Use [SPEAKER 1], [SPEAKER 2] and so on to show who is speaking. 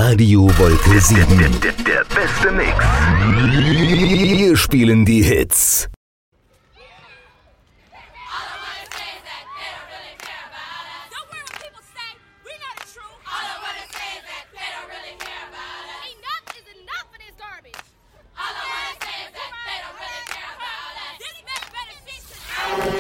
[SPEAKER 1] Radio Wolke 7.
[SPEAKER 2] Der beste Mix.
[SPEAKER 1] Wir spielen die Hits.